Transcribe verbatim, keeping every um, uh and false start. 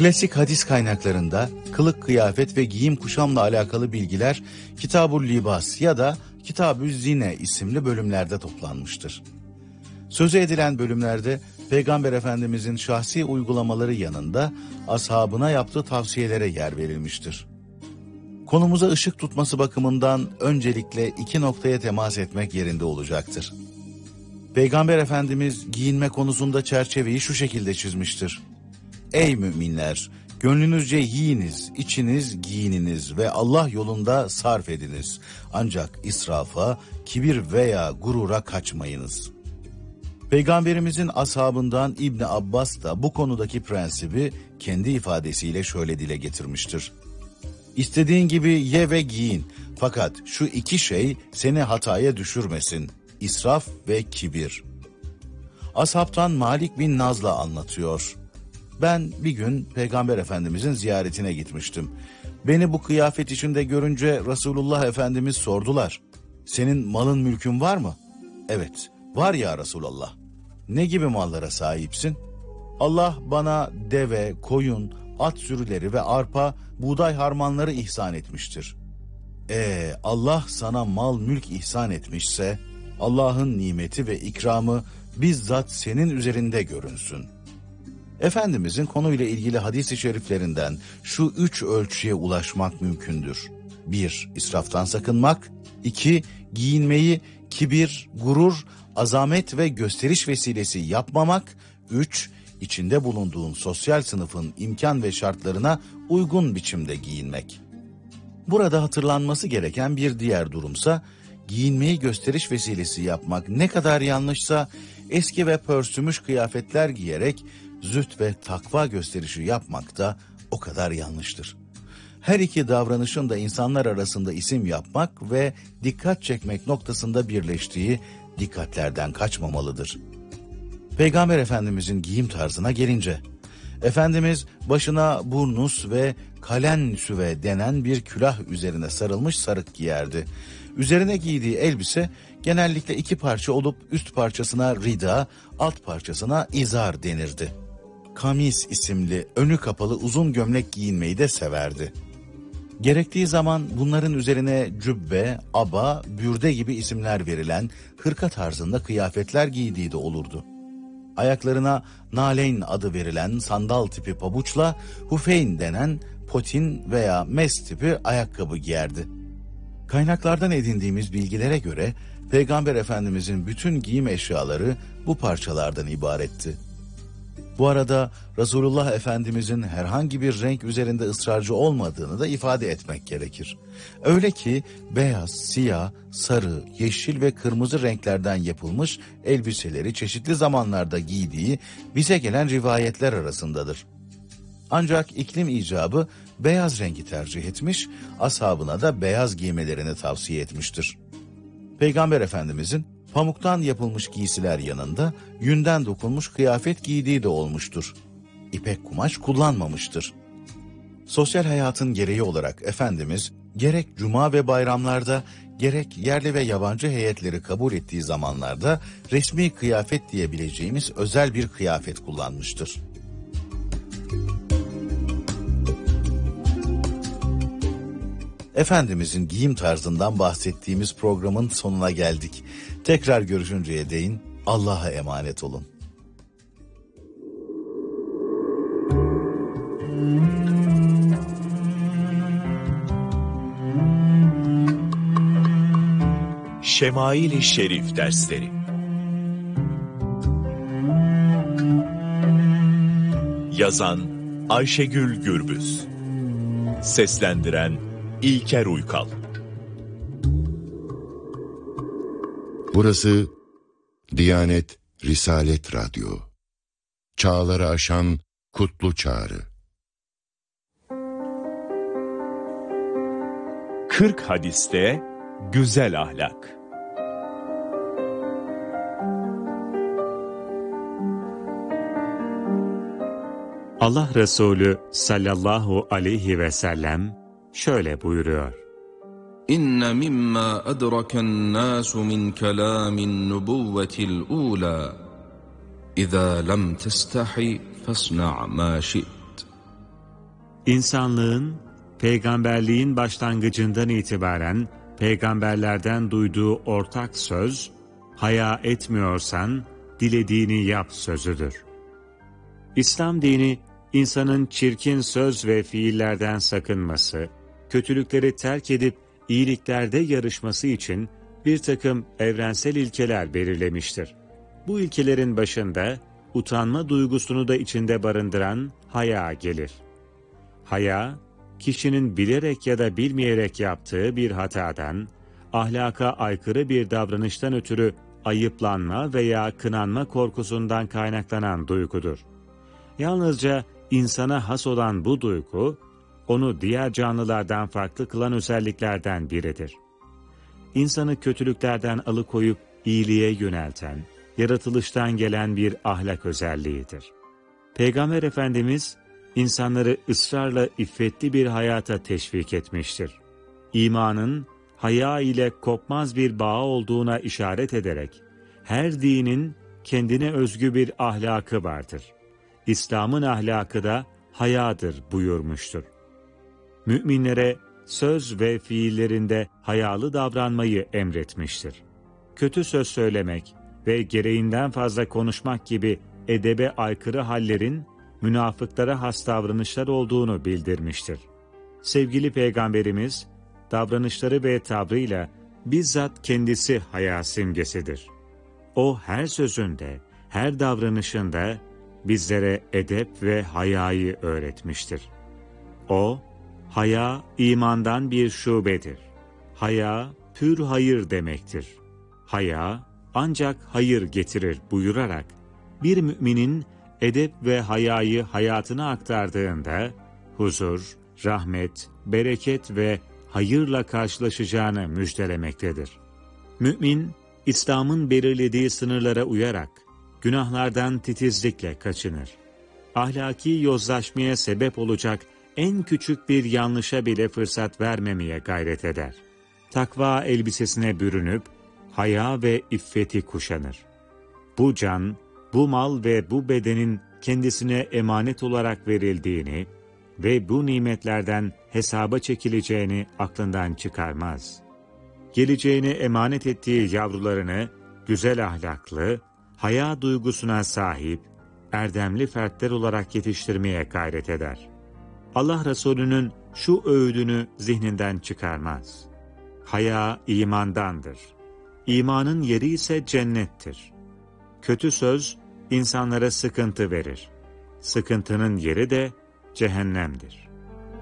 Klasik hadis kaynaklarında kılık, kıyafet ve giyim kuşamla alakalı bilgiler Kitab-ül Libas ya da Kitab-ü Zine isimli bölümlerde toplanmıştır. Sözü edilen bölümlerde Peygamber Efendimizin şahsi uygulamaları yanında ashabına yaptığı tavsiyelere yer verilmiştir. Konumuza ışık tutması bakımından öncelikle iki noktaya temas etmek yerinde olacaktır. Peygamber Efendimiz giyinme konusunda çerçeveyi şu şekilde çizmiştir. Ey müminler! Gönlünüzce yiyiniz, içiniz, giyininiz ve Allah yolunda sarf ediniz. Ancak israfa, kibir veya gurura kaçmayınız. Peygamberimizin ashabından İbni Abbas da bu konudaki prensibi kendi ifadesiyle şöyle dile getirmiştir. İstediğin gibi ye ve giyin, fakat şu iki şey seni hataya düşürmesin, israf ve kibir. Ashabtan Malik bin Nazla anlatıyor. Ben bir gün Peygamber Efendimizin ziyaretine gitmiştim. Beni bu kıyafet içinde görünce Resulullah Efendimiz sordular. Senin malın mülkün var mı? Evet, var ya Resulallah. Ne gibi mallara sahipsin? Allah bana deve, koyun, at sürüleri ve arpa, buğday harmanları ihsan etmiştir. Ee, Allah sana mal mülk ihsan etmişse, Allah'ın nimeti ve ikramı bizzat senin üzerinde görünsün. Efendimizin konuyla ilgili hadis-i şeriflerinden şu üç ölçüye ulaşmak mümkündür. Bir, israftan sakınmak. İki, giyinmeyi kibir, gurur, azamet ve gösteriş vesilesi yapmamak. Üç, içinde bulunduğun sosyal sınıfın imkan ve şartlarına uygun biçimde giyinmek. Burada hatırlanması gereken bir diğer durumsa, giyinmeyi gösteriş vesilesi yapmak ne kadar yanlışsa, eski ve pörsümüş kıyafetler giyerek zühd ve takva gösterişi yapmak da o kadar yanlıştır. Her iki davranışın da insanlar arasında isim yapmak ve dikkat çekmek noktasında birleştiği dikkatlerden kaçmamalıdır. Peygamber Efendimizin giyim tarzına gelince, Efendimiz başına burnus ve kalen süve denen bir külah üzerine sarılmış sarık giyerdi. Üzerine giydiği elbise genellikle iki parça olup üst parçasına rida, alt parçasına izar denirdi. Kamis isimli önü kapalı uzun gömlek giyinmeyi de severdi. Gerektiği zaman bunların üzerine cübbe, aba, bürde gibi isimler verilen hırka tarzında kıyafetler giydiği de olurdu. Ayaklarına naleyn adı verilen sandal tipi pabuçla hufeyn denen potin veya mes tipi ayakkabı giyerdi. Kaynaklardan edindiğimiz bilgilere göre Peygamber Efendimizin bütün giyim eşyaları bu parçalardan ibaretti. Bu arada Resulullah Efendimizin herhangi bir renk üzerinde ısrarcı olmadığını da ifade etmek gerekir. Öyle ki beyaz, siyah, sarı, yeşil ve kırmızı renklerden yapılmış elbiseleri çeşitli zamanlarda giydiği bize gelen rivayetler arasındadır. Ancak iklim icabı beyaz rengi tercih etmiş, ashabına da beyaz giymelerini tavsiye etmiştir. Peygamber Efendimizin pamuktan yapılmış giysiler yanında yünden dokunmuş kıyafet giydiği de olmuştur. İpek kumaş kullanmamıştır. Sosyal hayatın gereği olarak Efendimiz gerek cuma ve bayramlarda gerek yerli ve yabancı heyetleri kabul ettiği zamanlarda resmi kıyafet diyebileceğimiz özel bir kıyafet kullanmıştır. Efendimizin giyim tarzından bahsettiğimiz programın sonuna geldik. Tekrar görüşünceye değin Allah'a emanet olun. Şemail-i Şerif dersleri. Yazan Ayşegül Gürbüz. Seslendiren İlker Uykal. Burası Diyanet Risalet Radyo. Çağları aşan kutlu çağrı. kırk hadiste güzel ahlak. Allah Resulü sallallahu aleyhi ve sellem şöyle buyuruyor. İnne mimma adraken nasu min kelamin nubuvvetil ula. İza lem testahi fasna' ma şi't. İnsanlığın, peygamberliğin başlangıcından itibaren peygamberlerden duyduğu ortak söz, haya etmiyorsan dilediğini yap sözüdür. İslam dini, insanın çirkin söz ve fiillerden sakınması, kötülükleri terk edip iyiliklerde yarışması için bir takım evrensel ilkeler belirlemiştir. Bu ilkelerin başında utanma duygusunu da içinde barındıran haya gelir. Haya, kişinin bilerek ya da bilmeyerek yaptığı bir hatadan, ahlaka aykırı bir davranıştan ötürü ayıplanma veya kınanma korkusundan kaynaklanan duygudur. Yalnızca insana has olan bu duygu, onu diğer canlılardan farklı kılan özelliklerden biridir. İnsanı kötülüklerden alıkoyup iyiliğe yönelten, yaratılıştan gelen bir ahlak özelliğidir. Peygamber Efendimiz, insanları ısrarla iffetli bir hayata teşvik etmiştir. İmanın, haya ile kopmaz bir bağ olduğuna işaret ederek, her dinin kendine özgü bir ahlakı vardır. İslam'ın ahlakı da hayadır buyurmuştur. Müminlere söz ve fiillerinde hayalı davranmayı emretmiştir. Kötü söz söylemek ve gereğinden fazla konuşmak gibi edebe aykırı hallerin münafıklara has davranışlar olduğunu bildirmiştir. Sevgili Peygamberimiz, davranışları ve tavrıyla bizzat kendisi haya simgesidir. O her sözünde, her davranışında bizlere edep ve hayayı öğretmiştir. O, haya imandan bir şubedir. Haya pür hayır demektir. Haya ancak hayır getirir buyurarak bir müminin edep ve hayayı hayatına aktardığında huzur, rahmet, bereket ve hayırla karşılaşacağını müjdelemektedir. Mümin, İslam'ın belirlediği sınırlara uyarak günahlardan titizlikle kaçınır. Ahlaki yozlaşmaya sebep olacak en küçük bir yanlışa bile fırsat vermemeye gayret eder. Takva elbisesine bürünüp haya ve iffeti kuşanır. Bu can, bu mal ve bu bedenin kendisine emanet olarak verildiğini ve bu nimetlerden hesaba çekileceğini aklından çıkarmaz. Geleceğine emanet ettiği yavrularını güzel ahlaklı, haya duygusuna sahip, erdemli fertler olarak yetiştirmeye gayret eder. Allah Resulü'nün şu öğüdünü zihninden çıkarmaz. Haya imandandır. İmanın yeri ise cennettir. Kötü söz insanlara sıkıntı verir. Sıkıntının yeri de cehennemdir.